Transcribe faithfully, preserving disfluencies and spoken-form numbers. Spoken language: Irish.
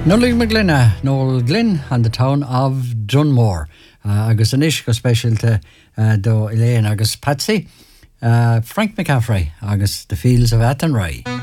Nolly McGlinna, Noel Glynn and the town of Dunmore. Uh, agus anish go special to uh, do Elaine agus Patsy. Uh, Frank McCaffrey agus the fields of Athenry.